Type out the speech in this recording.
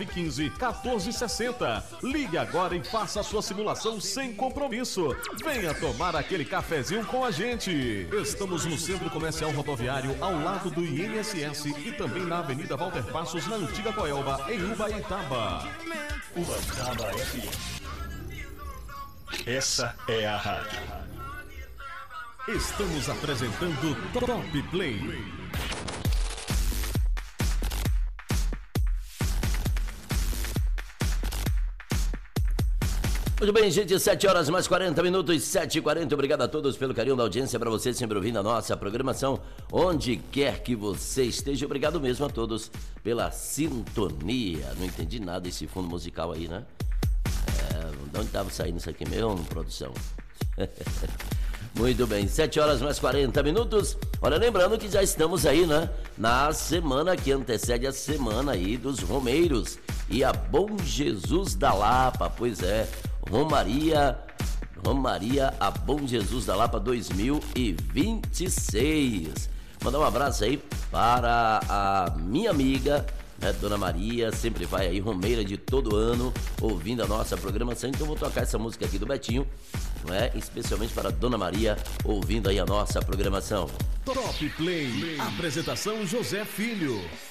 15 1460. Ligue agora e faça a sua simulação sem compromisso. Venha tomar aquele cafezinho com a gente. Estamos no Centro Comercial Rodoviário, ao lado do INSS, e também na Avenida Walter Passos, na Antiga Coelba, em Ubaitaba. Ubaitaba FM. Essa é a rádio. Estamos apresentando Top Play. Muito bem, gente, 7 horas mais 40 minutos, 7h40. Obrigado a todos pelo carinho da audiência, para você sempre ouvindo a nossa programação, onde quer que você esteja. Obrigado mesmo a todos pela sintonia. Não entendi nada desse fundo musical aí, né? De onde estava saindo isso aqui mesmo, produção? Muito bem, 7 horas mais 40 minutos. Olha, lembrando que já estamos aí, né? Na semana que antecede a semana aí dos Romeiros e a Bom Jesus da Lapa, pois é. Romaria a Bom Jesus da Lapa 2026. Mandar um abraço aí para a minha amiga, né, Dona Maria, sempre vai aí, romeira de todo ano, ouvindo a nossa programação. Então vou tocar essa música aqui do Betinho, não é? Especialmente para a Dona Maria, ouvindo aí a nossa programação. Top Play. Apresentação José Filho.